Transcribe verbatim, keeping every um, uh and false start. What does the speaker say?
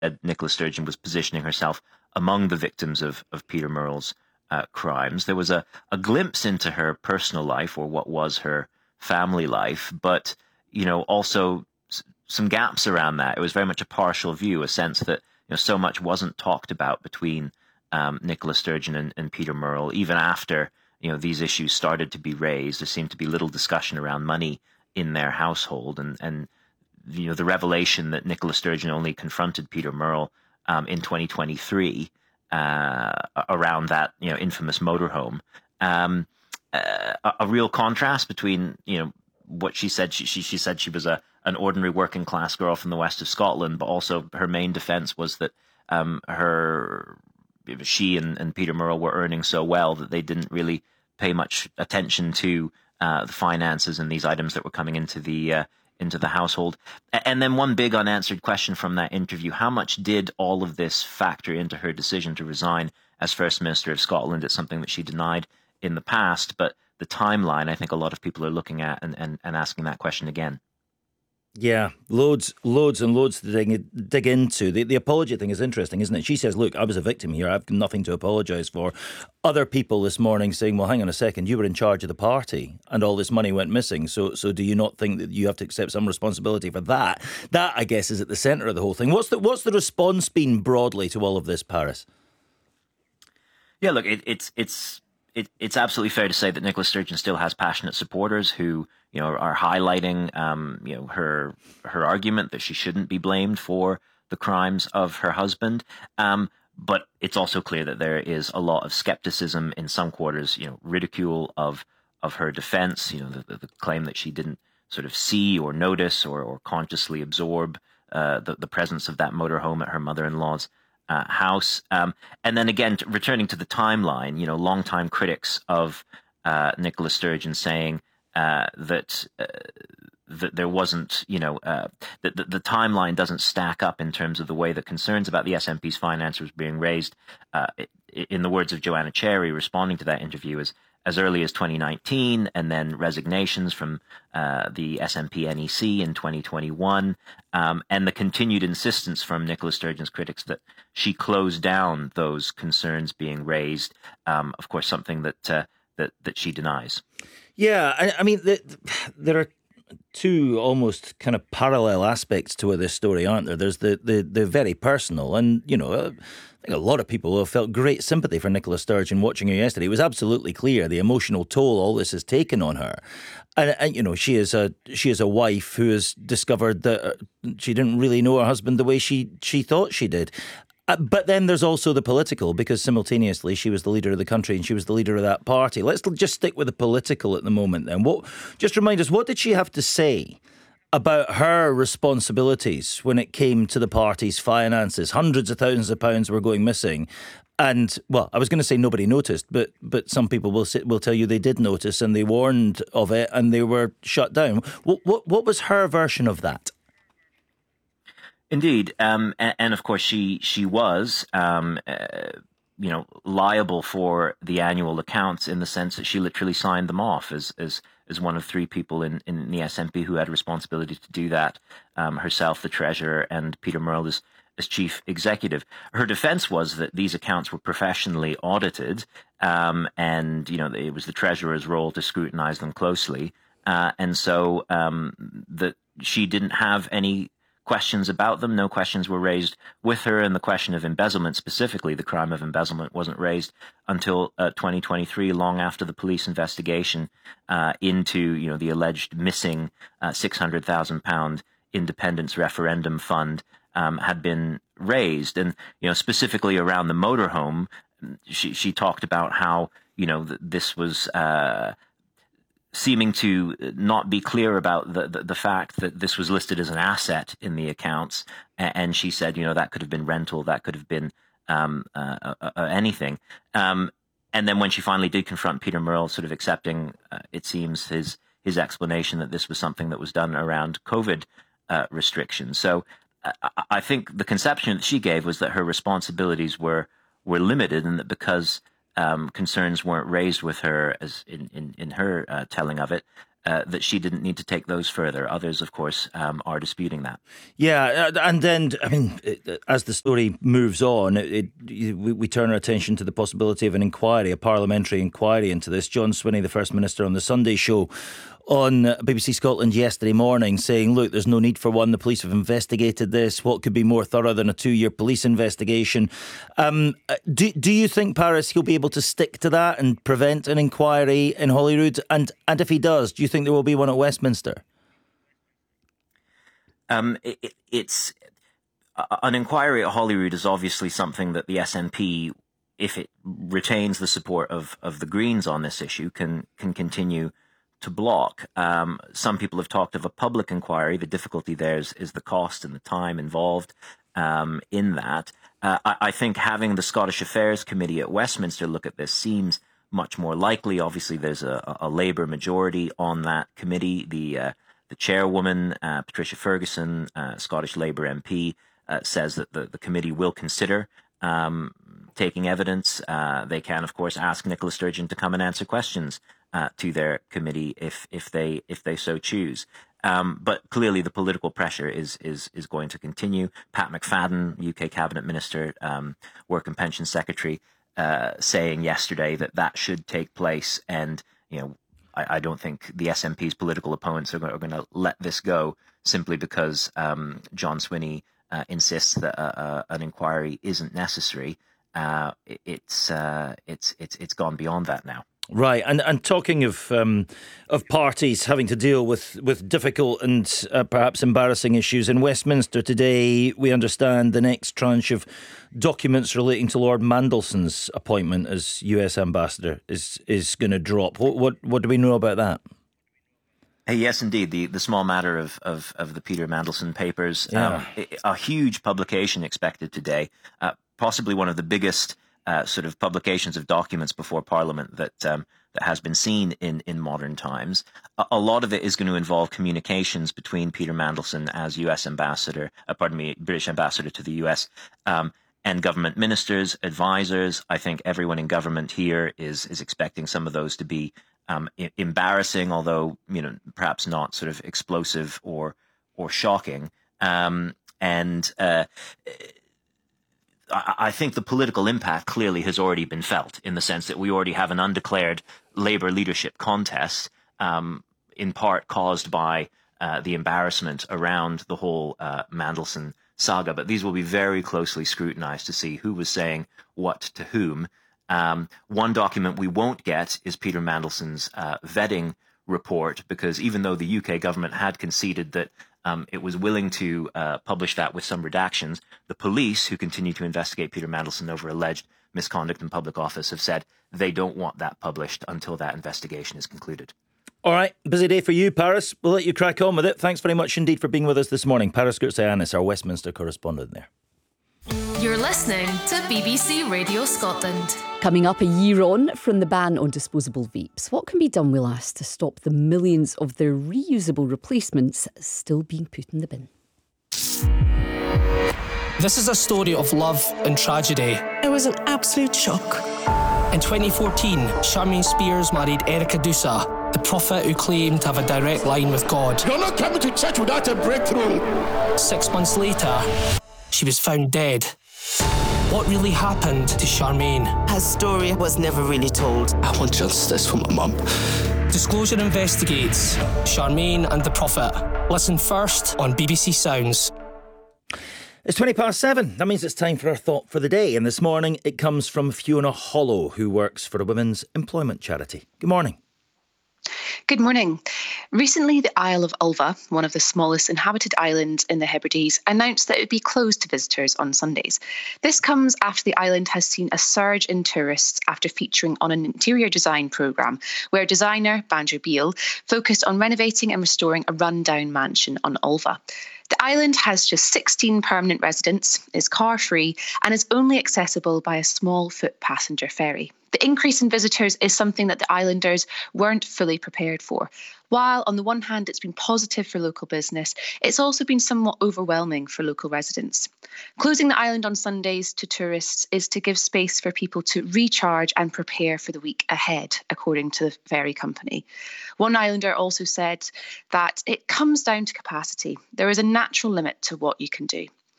said Nicola Sturgeon was positioning herself among the victims of, of Peter Murrell's uh, crimes. There was a, a glimpse into her personal life, or what was her family life, but, you know, also s- some gaps around that. It was very much a partial view, a sense that, you know, so much wasn't talked about between um, Nicola Sturgeon and, and Peter Murrell, even after, you know, these issues started to be raised. There seemed to be little discussion around money in their household, and, and you know, the revelation that Nicola Sturgeon only confronted Peter Murrell um, in twenty twenty-three uh, around that, you know, infamous motorhome. Um, uh, a, a real contrast between, you know, what she said. She, she, she said she was a an ordinary working class girl from the west of Scotland, but also her main defense was that um, her she and, and Peter Murrell were earning so well that they didn't really pay much attention to uh, the finances and these items that were coming into the uh, into the household. And then one big unanswered question from that interview: how much did all of this factor into her decision to resign as First Minister of Scotland? It's something that she denied in the past, but the timeline, I think a lot of people are looking at and, and, and asking that question again. Yeah, loads, loads and loads to dig, dig into. The, the apology thing is interesting, isn't it? She says, look, I was a victim here. I've nothing to apologise for. Other people this morning saying, well, hang on a second, you were in charge of the party and all this money went missing. So so do you not think that you have to accept some responsibility for that? That, I guess, is at the centre of the whole thing. What's the, what's the response been broadly to all of this, Paris? Yeah, look, it, it's it's it, it's absolutely fair to say that Nicola Sturgeon still has passionate supporters who, you know, are highlighting, um, you know, her her argument that she shouldn't be blamed for the crimes of her husband. Um, but it's also clear that there is a lot of skepticism in some quarters, you know, ridicule of of her defense, you know, the, the, the claim that she didn't sort of see or notice or, or consciously absorb uh, the, the presence of that motorhome at her mother-in-law's Uh, house. Um, and then again, t- returning to the timeline, you know, longtime critics of uh, Nicola Sturgeon saying uh, that uh, that there wasn't, you know, uh, that the, the timeline doesn't stack up in terms of the way that concerns about the S N P's finances was being raised. Uh, in the words of Joanna Cherry, responding to that interview, as as early as twenty nineteen, and then resignations from uh, the S N P N E C in twenty twenty-one, um, and the continued insistence from Nicola Sturgeon's critics that she closed down those concerns being raised. Um, of course, something that uh, that that she denies. Yeah, I, I mean, the, there are two almost kind of parallel aspects to this story, aren't there? There's the, the, the very personal, and, you know, I think a lot of people have felt great sympathy for Nicola Sturgeon watching her yesterday. It was absolutely clear the emotional toll all this has taken on her. And, and you know, she is a she is a wife who has discovered that she didn't really know her husband the way she, she thought she did. Uh, but then there's also the political, because simultaneously she was the leader of the country and she was the leader of that party. Let's just stick with the political at the moment then. What, just remind us, what did she have to say about her responsibilities when it came to the party's finances? Hundreds of thousands of pounds were going missing. And, well, I was going to say nobody noticed, but but some people will say, will tell you they did notice and they warned of it and they were shut down. What, what, what was her version of that? Indeed, um, and, and of course she she was, um, uh, you know, liable for the annual accounts in the sense that she literally signed them off as as as one of three people in, in the S N P who had responsibility to do that. Um, herself, the treasurer, and Peter Murrell as as chief executive. Her defense was that these accounts were professionally audited, um, and you know it was the treasurer's role to scrutinize them closely, uh, and so um, that she didn't have any questions about them. No questions were raised with her, and the question of embezzlement, specifically the crime of embezzlement, wasn't raised until uh, twenty twenty-three, long after the police investigation uh, into, you know, the alleged missing uh, six hundred thousand pound independence referendum fund um, had been raised. And, you know, specifically around the motorhome, she she talked about how, you know, th- this was Uh, seeming to not be clear about the, the, the fact that this was listed as an asset in the accounts. And she said, you know, that could have been rental, that could have been um, uh, uh, uh, anything. Um, and then when she finally did confront Peter Murrell, sort of accepting, uh, it seems, his his explanation that this was something that was done around COVID uh, restrictions. So uh, I think the conception that she gave was that her responsibilities were were limited, and that because Um, concerns weren't raised with her, as in in, in her uh, telling of it, uh, that she didn't need to take those further. Others, of course, um, are disputing that. Yeah, and then, I mean, as the story moves on, it, it, we turn our attention to the possibility of an inquiry, a parliamentary inquiry into this. John Swinney, the First Minister, on the Sunday show on B B C Scotland yesterday morning, saying, look, there's no need for one. The police have investigated this. What could be more thorough than a two-year police investigation? Um, do, do you think, Paris, he'll be able to stick to that and prevent an inquiry in Holyrood? And, and if he does, do you think there will be one at Westminster? Um, it, it's uh, an inquiry at Holyrood is obviously something that the S N P, if it retains the support of, of the Greens on this issue, can can continue to block. Um, some people have talked of a public inquiry. The difficulty there is, is the cost and the time involved um, in that. Uh, I, I think having the Scottish Affairs Committee at Westminster look at this seems much more likely. Obviously, there's a, a Labour majority on that committee. The uh, the chairwoman, uh, Patricia Ferguson, uh, Scottish Labour M P, uh, says that the, the committee will consider um, taking evidence. Uh, they can, of course, ask Nicola Sturgeon to come and answer questions Uh, to their committee if if they if they so choose. Um, but clearly the political pressure is is is going to continue. Pat McFadden, U K Cabinet Minister, um, Work and Pension Secretary, uh, saying yesterday that that should take place. And, you know, I, I don't think the S N P's political opponents are going, are going to let this go simply because um, John Swinney uh, insists that uh, uh, an inquiry isn't necessary. Uh, it, it's uh, it's it's it's gone beyond that now. Right, and and talking of um, of parties having to deal with, with difficult and uh, perhaps embarrassing issues, in Westminster today we understand the next tranche of documents relating to Lord Mandelson's appointment as U S ambassador is is going to drop. What, what what do we know about that? Hey, yes, indeed. The the small matter of of, of the Peter Mandelson papers, yeah. um, a huge publication expected today, uh, possibly one of the biggest Uh, sort of publications of documents before Parliament that um, that has been seen in, in modern times. A, a lot of it is going to involve communications between Peter Mandelson as U S ambassador, uh, pardon me, British ambassador to the U S, um, and government ministers, advisors. I think everyone in government here is is expecting some of those to be um, I- embarrassing, although, you know, perhaps not sort of explosive or or shocking. Um, and uh, I think the political impact clearly has already been felt in the sense that we already have an undeclared Labour leadership contest, um, in part caused by uh, the embarrassment around the whole uh, Mandelson saga. But these will be very closely scrutinised to see who was saying what to whom. Um, one document we won't get is Peter Mandelson's uh, vetting report, because even though the U K government had conceded that Um, it was willing to uh, publish that with some redactions, the police, who continue to investigate Peter Mandelson over alleged misconduct in public office, have said they don't want that published until that investigation is concluded. All right, busy day for you, Paris. We'll let you crack on with it. Thanks very much indeed for being with us this morning. Paris Gurtsayanis, our Westminster correspondent there. You're listening to B B C Radio Scotland. Coming up a year on from the ban on disposable vapes, what can be done, we'll ask, to stop the millions of their reusable replacements still being put in the bin? This is a story of love and tragedy. It was an absolute shock. In twenty fourteen, Charmaine Spears married Erica Dusa, the prophet who claimed to have a direct line with God. You're not coming to church without a breakthrough. Six months later, she was found dead. What really happened to Charmaine? Her story was never really told. I want justice for my mum. Disclosure investigates Charmaine and the prophet. Listen first on B B C Sounds. It's twenty past seven. That means it's time for our thought for the day. And this morning it comes from Fiona Hollow, who works for a women's employment charity. Good morning. Good morning. Recently, the Isle of Ulva, one of the smallest inhabited islands in the Hebrides, announced that it would be closed to visitors on Sundays. This comes after the island has seen a surge in tourists after featuring on an interior design programme where designer Banjo Beale focused on renovating and restoring a rundown mansion on Ulva. The island has just sixteen permanent residents, is car-free, and is only accessible by a small foot passenger ferry. The increase in visitors is something that the islanders weren't fully prepared for. While on the one hand it's been positive for local business, it's also been somewhat overwhelming for local residents. Closing the island on Sundays to tourists is to give space for people to recharge and prepare for the week ahead, according to the ferry company. One islander also said that it comes down to capacity. There is a natural limit to what you can do.